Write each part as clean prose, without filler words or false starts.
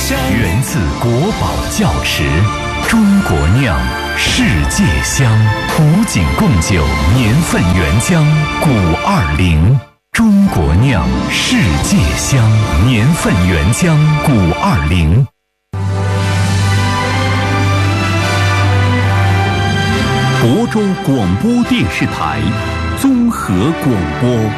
源自国宝窖池，中国酿，世界香。古井贡酒年份原浆古20，中国酿，世界香，年份原浆古20。亳州广播电视台综合广播。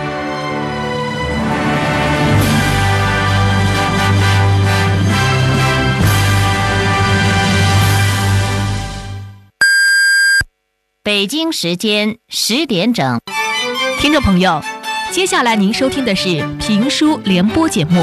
北京时间10点整， 听众朋友，接下来您收听的是评书联播节目。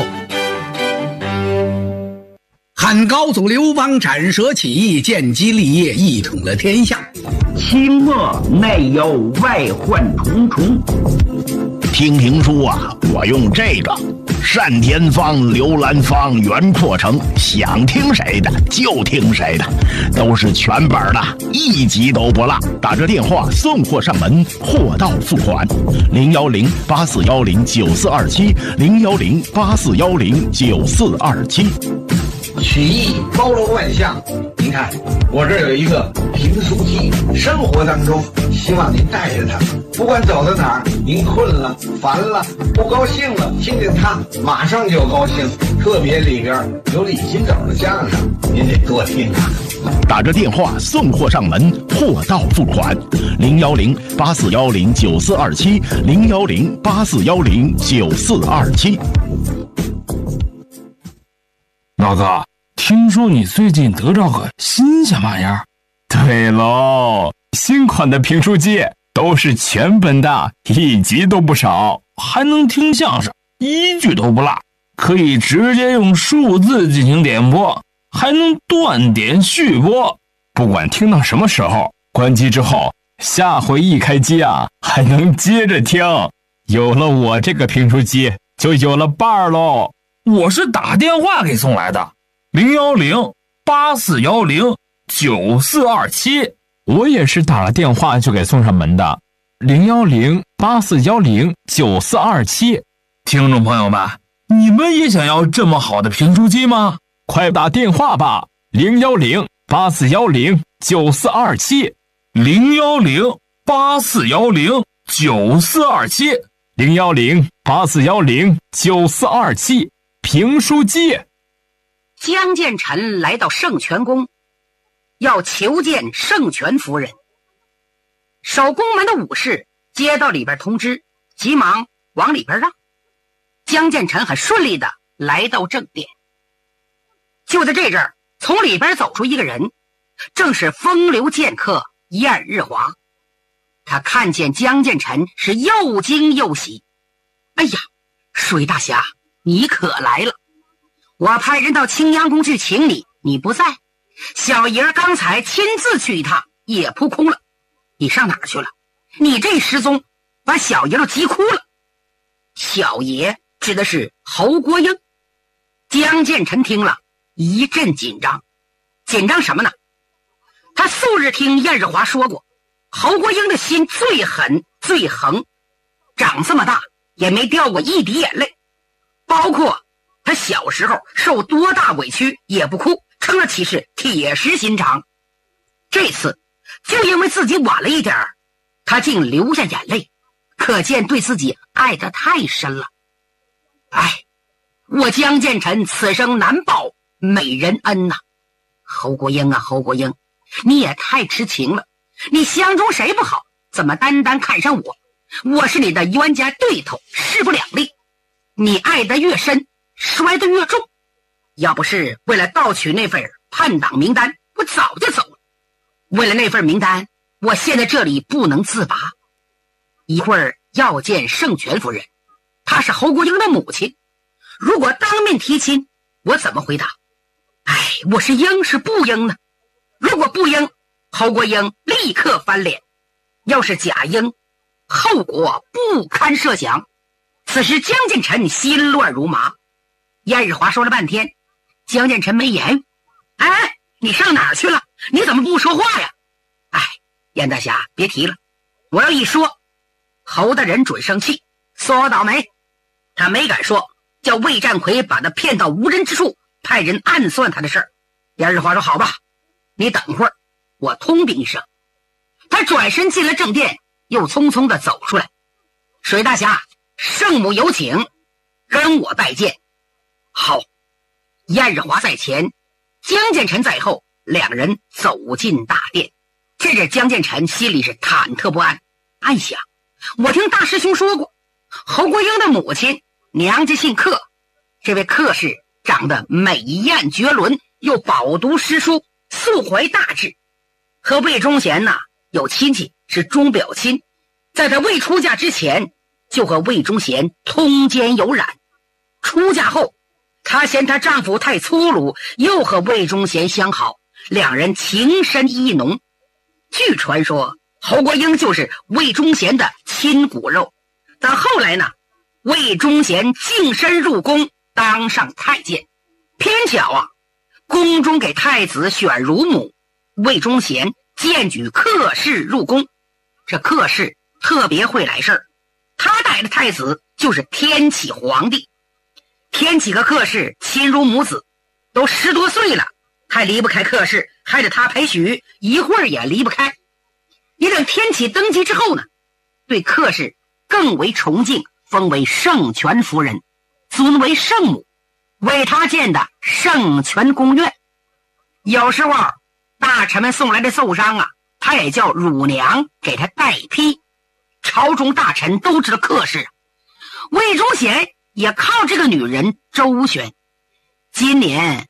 汉高祖刘邦斩蛇起义，建基立业，一统了天下。 清末内忧外患重重。 听评书啊，我用这个单田芳、刘兰芳、袁阔成，想听谁的就听谁的，都是全本的，一集都不落。打着电话送货上门，货到付款。010-8410-9427，010-8410-9427。 曲艺包罗万象，您看我这儿有一个评书记，生活当中希望您带着它，不管走到哪儿，您困了、烦了、不高兴了，听听它，马上就高兴。特别里边有李金斗的相声，您得多听啊。 打着电话送货上门，货到付款。010-8410-9427，010-8410-9427。 老哥，听说你最近得着个新鲜玩意儿？ 对喽，新款的评书机都是全本的，一集都不少， 还能听相声，一句都不落，可以直接用数字进行点播，还能断点续播， 不管听到什么时候，关机之后，下回一开机啊，还能接着听。有了我这个评书机，就有了伴儿喽。 我是打电话给送来的，010-8410-9427。 我也是打了电话就给送上门的，010-8410-9427。 听众朋友们，你们也想要这么好的评书机吗？ 快打电话吧，010-8410-9427。 010-8410-9427。 010-8410-9427。评书机。 江建成来到圣泉宫，要求见圣泉夫人。守宫门的武士接到里边通知，急忙往里边让。江建成很顺利的来到正殿。就在这阵儿，从里边走出一个人，正是风流剑客燕日华。他看见江建成是又惊又喜。哎呀，水大侠，你可来了！我派人到青阳宫去请你，你不在。小爷刚才亲自去一趟，也扑空了。你上哪儿去了？你这失踪，把小爷都急哭了。小爷指的是侯国英。江建成听了一阵紧张。紧张什么呢？他素日听燕日华说过，侯国英的心最狠最横，长这么大也没掉过一滴眼泪，包括他小时候受多大委屈也不哭，称得起是铁石心肠。这次就因为自己晚了一点儿，他竟流下眼泪，可见对自己爱得太深了。哎，我江建成此生难报美人恩呐！侯国英啊，侯国英，你也太痴情了，你相中谁不好，怎么单单看上我？我是你的冤家对头，势不两立。你爱得越深，摔得越重。要不是为了盗取那份叛党名单，我早就走了。为了那份名单，我现在这里不能自拔。一会儿要见圣泉夫人，她是侯国英的母亲，如果当面提亲，我怎么回答？哎，我是应是不应呢？如果不应，侯国英立刻翻脸；要是假应，后果不堪设想。此时江建成心乱如麻。燕日华说了半天，江建成没言语。哎，你上哪儿去了？你怎么不说话呀？哎，燕大侠别提了，我要一说，侯大人准生气，说我倒霉。他没敢说，叫魏占奎把他骗到无人之处， 派人暗算他的事儿。严日华说：“好吧，你等会儿，我通禀一声。”他转身进了正殿，又匆匆地走出来。水大侠，圣母有请，跟我拜见。好，燕日华在前，江建成在后，两人走进大殿。这阵江建成心里是忐忑不安，暗想：我听大师兄说过，侯国英的母亲娘家姓客，这位客氏长得美艳绝伦，又饱读诗书，素怀大志，和魏忠贤有亲戚，是钟表亲。在他未出嫁之前，就和魏忠贤通奸有染。出嫁后，她嫌她丈夫太粗鲁，又和魏忠贤相好，两人情深意浓。据传说，侯国英就是魏忠贤的亲骨肉。但后来魏忠贤净身入宫，当上太监。偏巧宫中给太子选乳母，魏忠贤荐举客氏入宫。这客氏特别会来事儿，他带的太子就是天启皇帝。天启和客氏亲如母子，都10多岁了，还离不开客氏，还得他陪娶，一会儿也离不开。一等天启登基之后对客氏更为崇敬，封为圣权夫人，尊为圣母，为他建的圣权宫苑。有时候大臣们送来的奏章他也叫乳娘给他代批。朝中大臣都知道客氏，魏忠贤也靠这个女人周旋。今年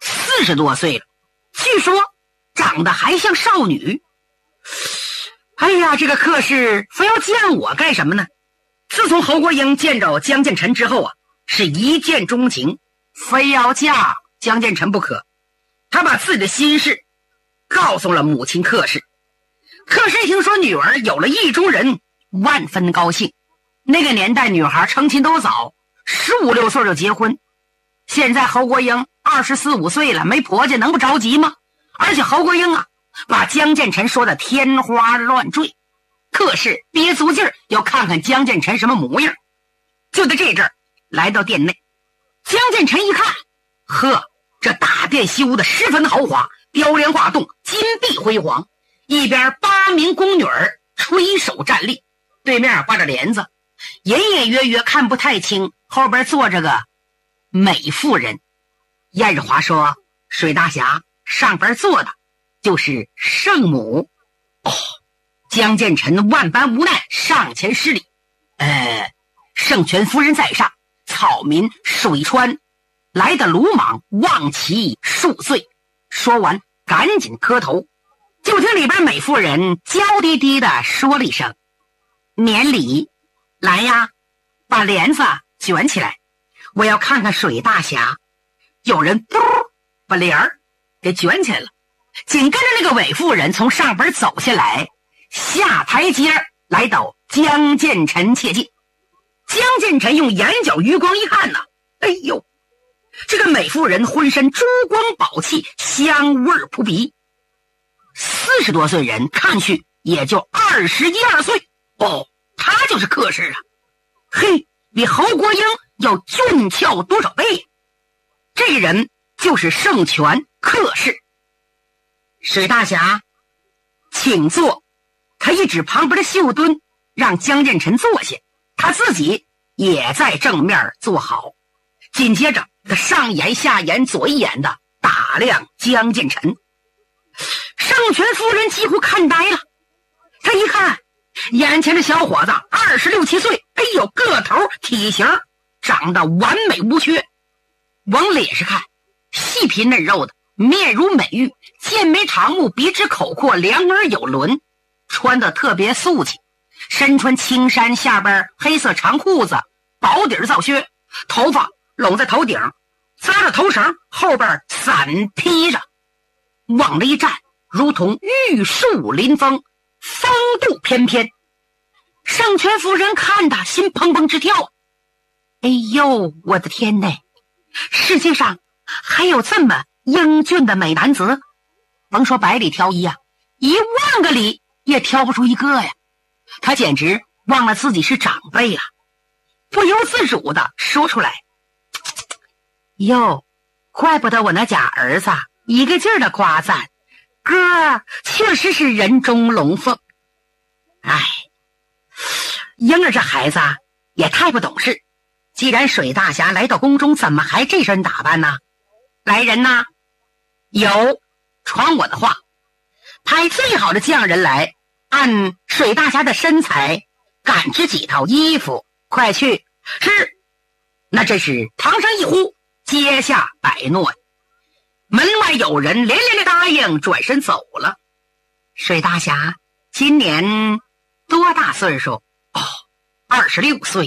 40多岁了，据说长得还像少女。哎呀，这个客氏非要见我干什么呢？自从侯国英见着江建成之后是一见钟情，非要嫁江建成不可。他把自己的心事告诉了母亲客氏。客氏一听说女儿有了意中人，万分高兴。那个年代女孩成亲都早，15、16岁就结婚。现在侯国英24、25岁了，没婆家能不着急吗？而且侯国英把江建成说的天花乱坠，客氏憋足劲儿要看看江建成什么模样。就在这阵儿来到殿内，江建成一看，呵，这大殿修的十分豪华，雕梁画栋，金碧辉煌。一边8名宫女垂手站立，对面挂着帘子，隐隐约约看不太清，后边坐着个美妇人。燕日华说：“水大侠，上边坐的就是圣母。”江建成万般无奈，上前施礼：“圣权夫人在上，草民水川来的鲁莽，望其恕罪。”说完赶紧磕头。就听里边美妇人娇滴滴的说了一声：“免礼。来呀，把帘子卷起来，我要看看水大侠。”有人嘟把帘儿给卷起来了。紧跟着那个美妇人从上边走下来，下台阶来到江建成切近。江建成用眼角余光一看哎呦，这个美妇人浑身珠光宝气，香味扑鼻。40多岁人，看去也就21、22岁。他就是客氏嘿，比侯国英要俊俏多少倍。这个人就是圣权客氏。水大侠，请坐。他一指旁边的绣墩，让江建成坐下，他自己也在正面坐好。紧接着他上眼下眼左一眼的打量江建成。圣权夫人几乎看呆了，他一看眼前的小伙子26、27岁，哎呦，个头体型长得完美无缺。往脸上看，细皮嫩肉的，面如美玉，剑眉长目，鼻直口阔，两耳有轮，穿得特别素气，身穿青衫，下边黑色长裤子，薄底皂靴，头发拢在头顶，扎着头绳，后边散披着，往那一站，如同玉树临风，风度翩翩。圣权夫人看他心砰砰直跳。哎呦，我的天哪，世界上还有这么英俊的美男子，甭说百里挑一10000个里也挑不出一个呀。他简直忘了自己是长辈了，不由自主的说出来：哟， 怪不得我那假儿子一个劲儿的夸赞，哥确实是人中龙凤。哎，英儿这孩子也太不懂事，既然水大侠来到宫中，怎么还这身打扮呢？来人呐，有传我的话，派最好的匠人来，按水大侠的身材赶制几套衣服，快去。是。那真是堂上一呼，阶下百诺。门外有人连连的答应，转身走了。水大侠今年多大岁数？哦，26岁。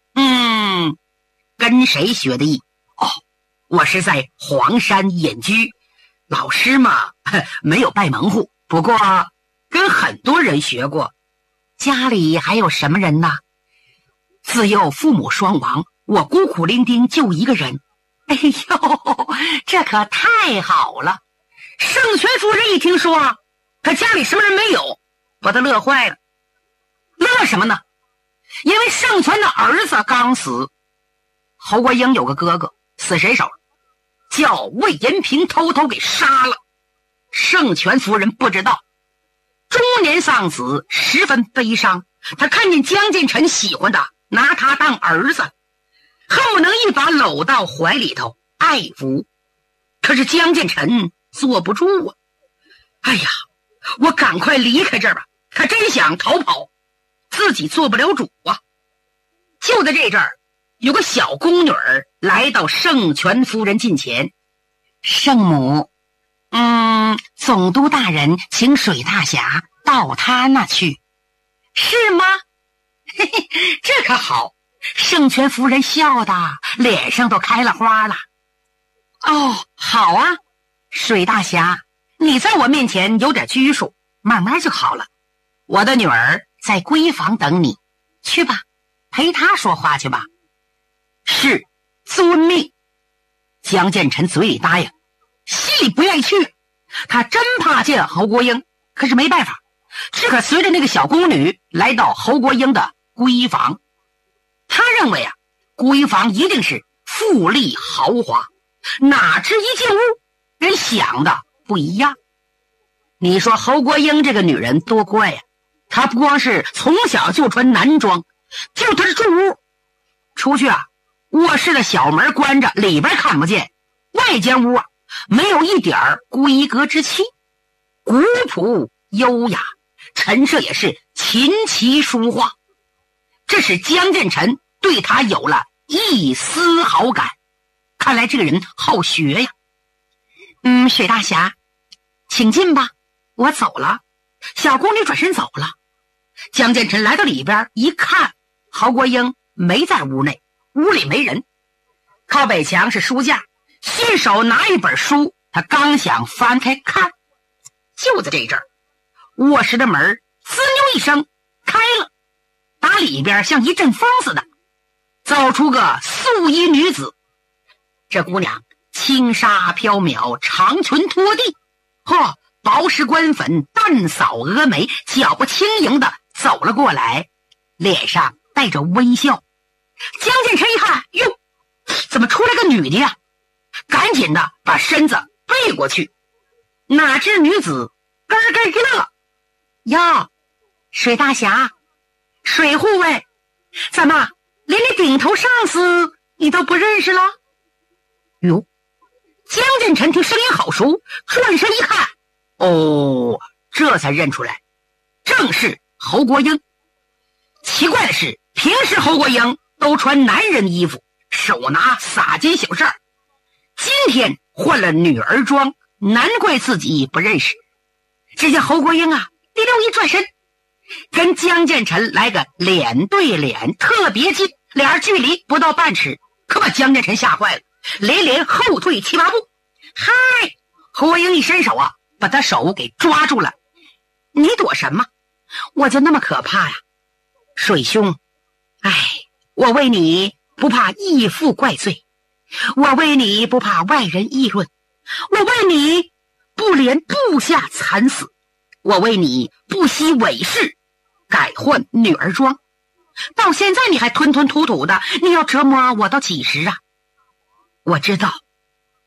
跟谁学的艺？哦，我是在黄山隐居，老师嘛，没有拜门户，不过跟很多人学过。家里还有什么人呢？自幼父母双亡，我孤苦伶仃就一个人。哎呦，这可太好了！圣权夫人一听说他家里什么人没有，把他乐坏了。乐什么呢？因为圣权的儿子刚死，侯国英有个哥哥死谁手了？叫魏延平偷偷给杀了。圣权夫人不知道，中年丧子，十分悲伤。他看见江建成喜欢的，拿他当儿子，恨不能一把搂到怀里头爱抚。可是江建成坐不住啊！哎呀，我赶快离开这儿吧！他真想逃跑，自己做不了主啊！就在这阵儿，有个小宫女儿来到圣权夫人近前，圣母，总督大人请水大侠到他那去，是吗？嘿嘿，这可好！圣权夫人笑的脸上都开了花了。哦，好啊，水大侠，你在我面前有点拘束，慢慢就好了。我的女儿在闺房等你，去吧，陪她说话去吧。是，遵命。江建成嘴里答应，心里不愿意去。他真怕见侯国英，可是没办法，只可随着那个小宫女来到侯国英的闺房。他认为啊，闺房一定是富丽豪华，哪知一进屋跟想的不一样。你说侯国英这个女人多怪呀！她不光是从小就穿男装，就她是住屋，出去啊，卧室的小门关着，里边看不见，外间屋啊没有一点闺阁之气，古朴优雅，陈设也是琴棋书画，这使江建成对他有了一丝好感。看来这个人好学呀。水大侠，请进吧，我走了。小宫女转身走了。江建成来到里边一看，侯国英没在屋内，屋里没人，靠北墙是书架，伸手拿一本书，他刚想翻开看，就在这阵儿，卧室的门滋溜一声开了，打里边像一阵风似的走出个素衣女子。这姑娘轻纱飘渺，长裙拖地，薄施官粉，淡扫蛾眉，脚步轻盈的走了过来，脸上带着微笑。江建成一看，哟，怎么出来个女的呀？赶紧的把身子背过去，哪知女子咯咯一乐，哟，水大侠，水护卫，怎么连你顶头上司你都不认识了？哟，江建成听声音好熟，转身一看，哦，这才认出来，正是侯国英。奇怪的是，平时侯国英都穿男人衣服，手拿洒金小扇，今天换了女儿装，难怪自己不认识。只见侯国英啊，滴溜一转身，跟江建成来个脸对脸，特别近，俩人距离不到半尺，可把江建成吓坏了，连连后退7、8步。嗨，侯国英一伸手啊，把他手给抓住了。你躲什么？我就那么可怕呀？水兄，我为你不怕义父怪罪，我为你不怕外人议论，我为你不怜部下惨死，我为你不惜伪饰改换女儿装，到现在你还吞吞吐吐的，你要折磨我到几时啊？我知道，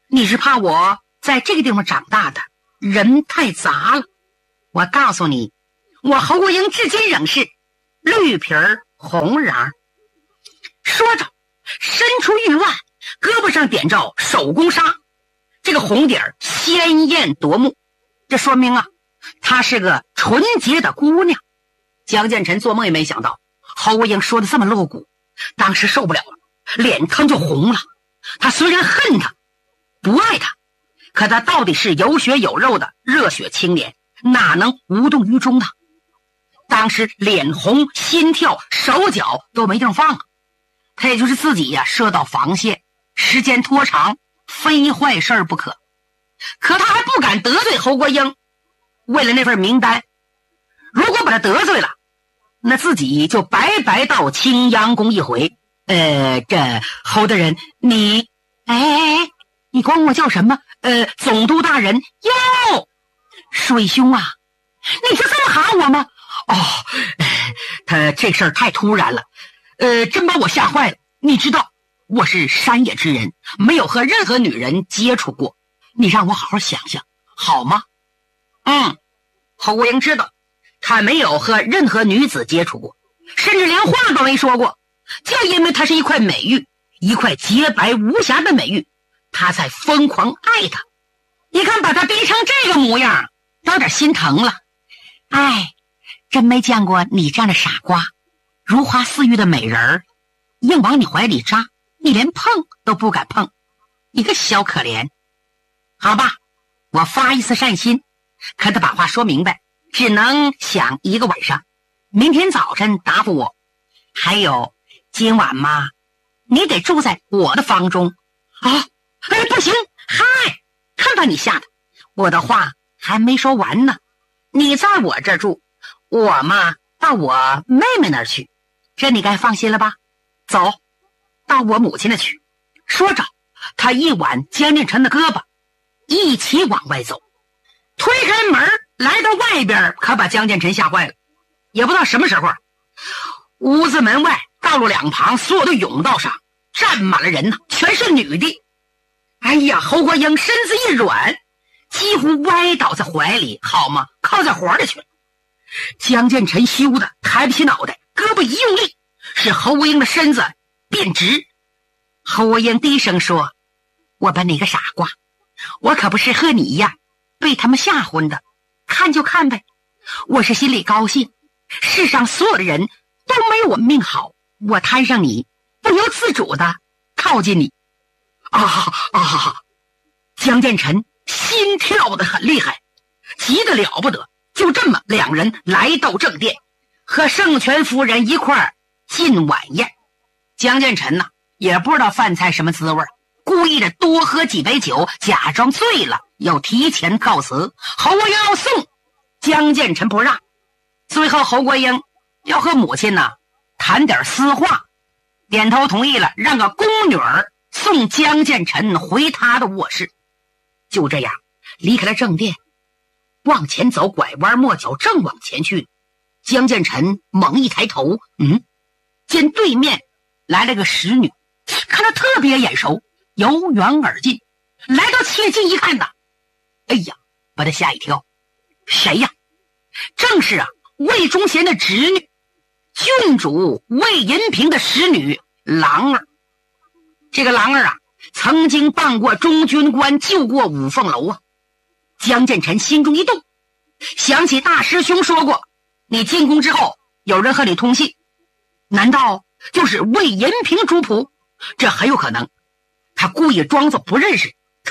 你是怕我在这个地方长大的，人太杂了。我告诉你，我侯国英至今仍是绿皮儿红瓤。说着，伸出玉腕，胳膊上点着手工纱，这个红点儿鲜艳夺目，这说明啊，她是个纯洁的姑娘。江建成做梦也没想到，侯国英说的这么露骨，当时受不了了，脸腾就红了。他虽然恨她，不爱她，可他到底是有血有肉的热血青年，哪能无动于衷呢？当时脸红心跳，手脚都没地方放。他也就是自己呀设到防线，时间拖长非坏事不可。可他还不敢得罪侯国英，为了那份名单，如果把他得罪了，那自己就白白到青阳宫一回。这侯大人，你你管我叫什么？总督大人哟，水兄啊，你就这么喊我吗？哦，他这事儿太突然了，真把我吓坏了。你知道我是山野之人，没有和任何女人接触过，你让我好好想想好吗？侯国英知道他没有和任何女子接触过，甚至连话都没说过，就因为他是一块美玉，一块洁白无瑕的美玉，他才疯狂爱他。一看把他逼成这个模样，有点心疼了。真没见过你这样的傻瓜，如花似玉的美人儿，硬往你怀里扎，你连碰都不敢碰，你个小可怜。好吧，我发一次善心，可他把话说明白，只能想一个晚上，明天早晨答复我。还有今晚嘛，你得住在我的房中啊！不行，看把你吓的，我的话还没说完呢。你在我这住，我嘛到我妹妹那儿去，这你该放心了吧？走到我母亲那去。说着，他一挽江建成的胳膊，一起往外走。推开门来到外边，可把江建成吓坏了。也不知道什么时候，屋子门外道路两旁所有的甬道上站满了人，全是女的。侯国英身子一软，几乎歪倒在怀里，好吗？靠在怀里去了。江建成羞得抬不起脑袋，胳膊一用力，使侯国英的身子变直。侯国英低声说：我把你个傻瓜，我可不是和你一样被他们吓昏的，看就看呗，我是心里高兴，世上所有的人都没我命好，我摊上你，不由自主的靠近你。江建成心跳得很厉害，急得了不得。就这么两人来到正殿，和圣权夫人一块儿进晚宴。江建成呢也不知道饭菜什么滋味，故意的多喝几杯酒，假装醉了，又提前告辞。侯国英要送，江建成不让。最后侯国英要和母亲呢谈点私话，点头同意了，让个宫女儿送江建成回他的卧室。就这样离开了正殿，往前走，拐弯抹角，正往前去。江建成猛一抬头，见对面来了个使女，看他特别眼熟，由远而近，来到切近一看呐，把他吓一跳。谁呀？正是魏忠贤的侄女，郡主魏银平的使女郎儿。这个郎儿曾经当过中军官，救过五凤楼江建成心中一动，想起大师兄说过，你进宫之后有人和你通信，难道就是魏银平主仆？这很有可能。他故意装作不认识，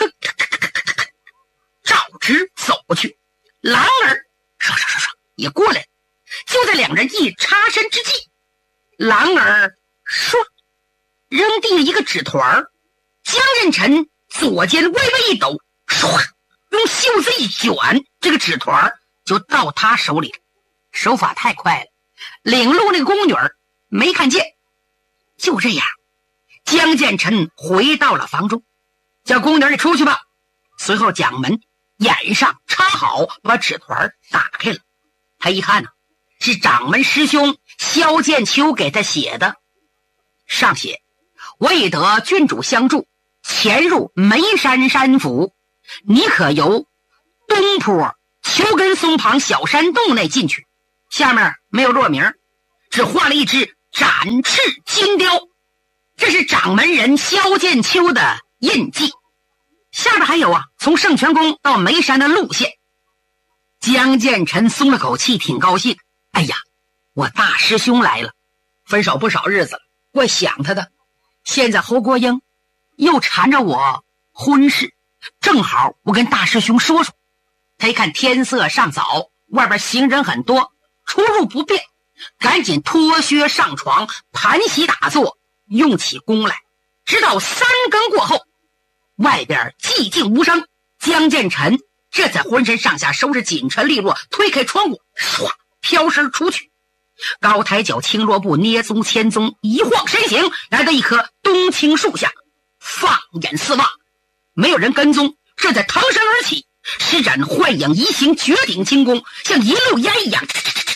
照直走过去。郎儿唰也过来了。就在两人一插身之际，郎儿唰扔地了一个纸团，江建成左肩微微一抖，唰用袖子一卷，这个纸团就到他手里了。手法太快了，领路那个宫女儿没看见。就这样，江建成回到了房中，叫宫女儿你出去吧。随后将门掩上插好，把纸团打开了。他一看是掌门师兄萧剑秋给他写的，上写：我已得郡主相助， 潜入眉山山府，你可由东坡秋根松旁小山洞内进去，下面没有落名，只画了一只展翅金雕，这是掌门人萧剑秋的印记。下边还有从圣泉宫到眉山的路线。江建成松了口气，挺高兴。哎呀，我大师兄来了，分手不少日子了，怪想他的。现在侯国英又缠着我婚事，正好我跟大师兄说说。他一看天色尚早，外边行人很多，出入不便，赶紧脱靴上床，盘膝打坐，用起功来。直到3更过后，外边寂静无声，江建成这才浑身上下收拾紧沉利落，推开窗户，唰飘身出去。高抬脚轻落步，捏踪牵踪，一晃身形来到一棵冬青树下，放眼四望，没有人跟踪，这才腾身而起，施展幻影移形绝顶轻功，像一路烟一样，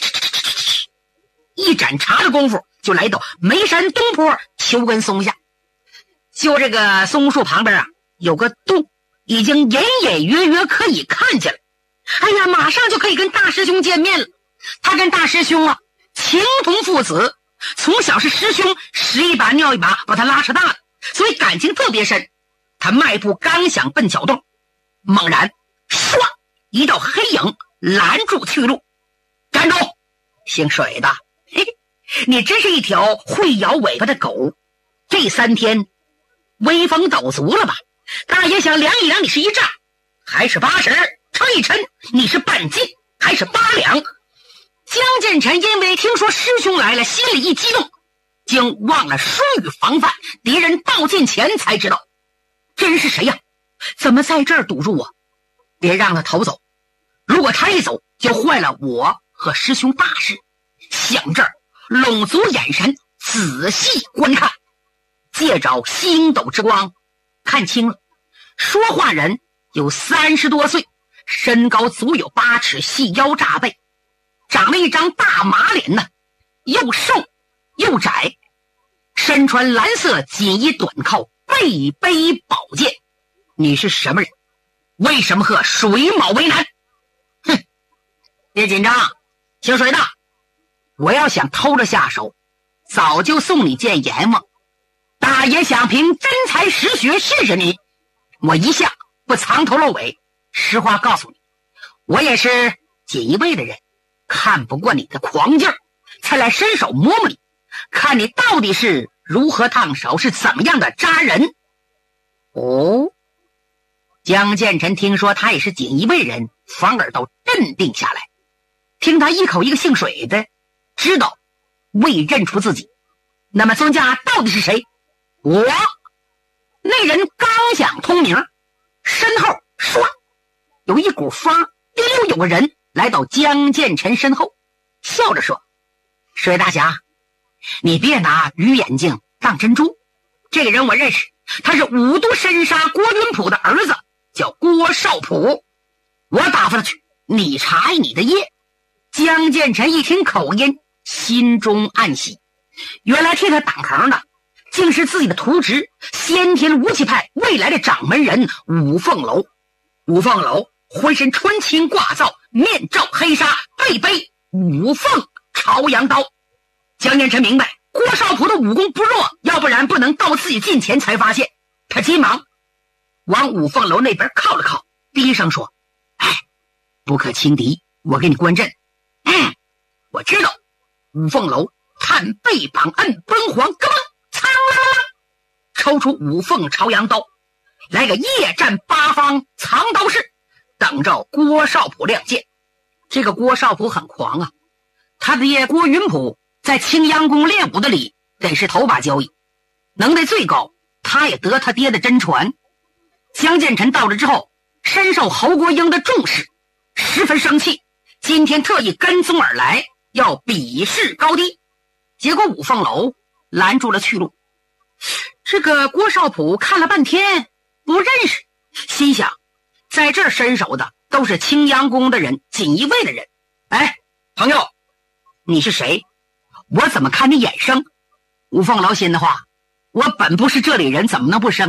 一盏茶的功夫就来到眉山东坡秋根松下。就这个松树旁边有个洞，已经隐隐约约可以看见了。哎呀，马上就可以跟大师兄见面了。他跟大师兄情同父子，从小是师兄屎一把尿一把把他拉扯大的，所以感情特别深。他迈步刚想奔桥洞，猛然唰一道黑影拦住去路。站住！姓水的，嘿，你真是一条会摇尾巴的狗。这3天威风抖足了吧？大爷想量一量，你是1丈还是80？称一称，你是半斤还是8两？江建成因为听说师兄来了，心里一激动，竟忘了疏于防范，敌人到近前才知道真是谁呀？怎么在这儿堵住我？别让他逃走，如果他一走就坏了我和师兄大事。想这儿，拢足眼神仔细观看，借着星斗之光看清了，说话人有30多岁，身高足有8尺，细腰炸背，长了一张大马脸又瘦又窄，身穿蓝色锦衣短扣，背背宝剑。你是什么人？为什么和水卯为难？哼，别紧张，姓水的，我要想偷着下手，早就送你见阎王。大爷想凭真才实学试试你，我一向不藏头露尾，实话告诉你，我也是锦衣卫的人，看不惯你的狂劲儿，才来伸手摸摸你，看你到底是如何烫手，是怎么样的扎人。哦，江建成听说他也是锦衣卫人，反而都镇定下来。听他一口一个姓水的，知道未认出自己。那么尊家到底是谁？我。那人刚想通名，身后唰有一股风，滴溜有个人来到江建成身后，笑着说：水大侠，你别拿鱼眼睛当珍珠，这个人我认识，他是五都神杀郭云普的儿子，叫郭少普，我打发他去，你查你的业。江建成一听口音，心中暗喜，原来替他挡行的竟是自己的徒侄，先天武器派未来的掌门人五凤楼。五凤楼浑身穿青挂罩，面罩黑纱，背背五凤朝阳刀。江建成明白郭少普的武功不弱，要不然不能到自己近前才发现。他急忙往五凤楼那边靠了靠，低声说：哎，不可轻敌，我给你观阵。我知道。五凤楼探背膀摁奔黄，咯嘣苍啦啦啦，抽出五凤朝阳刀，来个夜战八方藏刀式，等着郭少普亮剑。这个郭少普很狂啊，他的爹郭云普在青阳宫练武的里得是头把交椅，能耐最高，他也得他爹的真传。江建成到了之后，深受侯国英的重视，十分生气，今天特意跟踪而来，要比试高低。结果五凤楼拦住了去路。这个郭少普看了半天不认识，心想在这儿伸手的都是青阳宫的人，锦衣卫的人。哎，朋友，你是谁？我怎么看你眼生？五凤楼心的话，我本不是这里人，怎么能不生呢？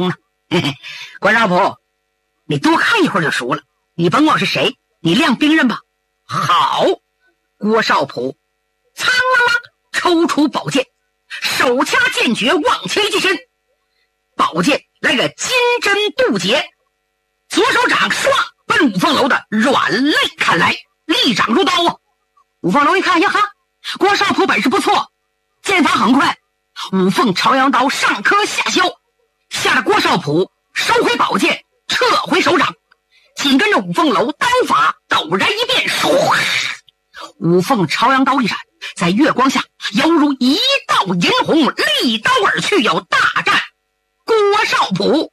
嘿嘿，关少普，你多看一会儿就熟了。你甭管我是谁，你亮兵刃吧。好，郭少普苍啷啷抽出宝剑，手掐剑诀往前一伸，宝剑来个金针渡劫，左手掌唰奔五凤楼的软肋砍来，利掌如刀啊！五凤楼一看呀哈，郭少普本事不错，剑法很快，五凤朝阳刀上磕下削，吓得郭少普收回宝剑，撤回手掌，紧跟着五凤楼刀法陡然一变，五凤朝阳刀一闪，在月光下犹如一道银虹，立刀而去，要大战郭少普。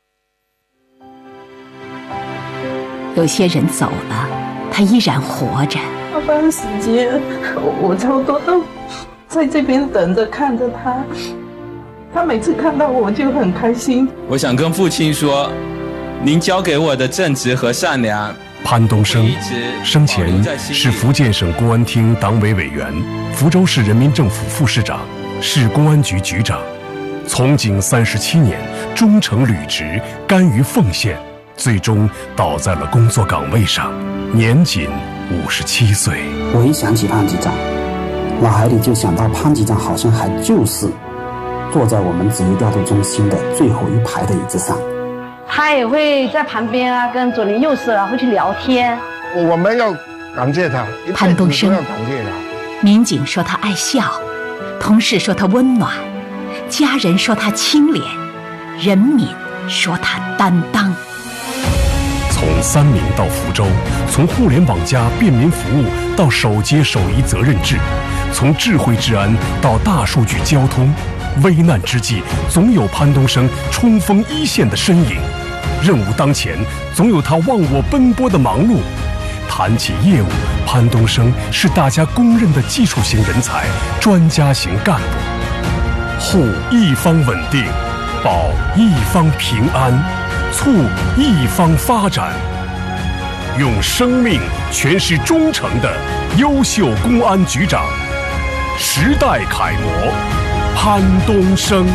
有些人走了，他依然活着。 爸爸的时间，我差不多都在这边等着看着他。他每次看到我就很开心。 我想跟父亲说，您教给我的正直和善良。 潘东升生前是福建省公安厅党委委员、福州市人民政府副市长、市公安局局长，从警37年，忠诚履职，甘于奉献，最终倒在了工作岗位上，年仅57岁。 我一想起潘局长，脑海里就想到潘局长好像还就是坐在我们职业调度中心的最后一排的椅子上。 他也会在旁边啊，跟左邻右舍啊会去聊天。 我们要感谢他， 潘东升。民警说他爱笑，同事说他温暖，家人说他清廉，人民说他担当。 从三明到福州，从互联网加便民服务到守街守医责任制，从智慧治安到大数据交通，危难之际总有潘东升冲锋一线的身影，任务当前总有他忘我奔波的忙碌。谈起业务，潘东升是大家公认的技术型人才、专家型干部，护一方稳定，保一方平安，促一方发展，用生命诠释忠诚的优秀公安局长，时代楷模潘东升。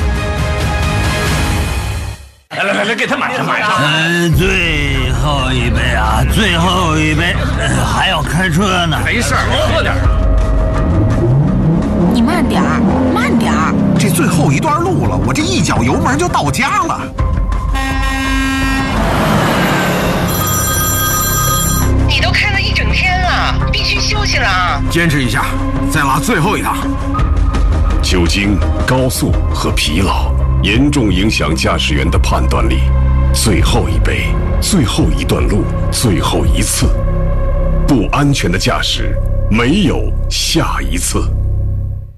来，给他买上。 最后一杯啊，最后一杯，还要开车呢。 没事，喝点。 你慢点儿，慢点儿。 这最后一段路了，我这一脚油门就到家了。 你都开了一整天了，必须休息了啊！ 坚持一下，再拉最后一趟。 酒精、高速和疲劳严重影响驾驶员的判断力。最后一杯，最后一段路，最后一次，不安全的驾驶没有下一次。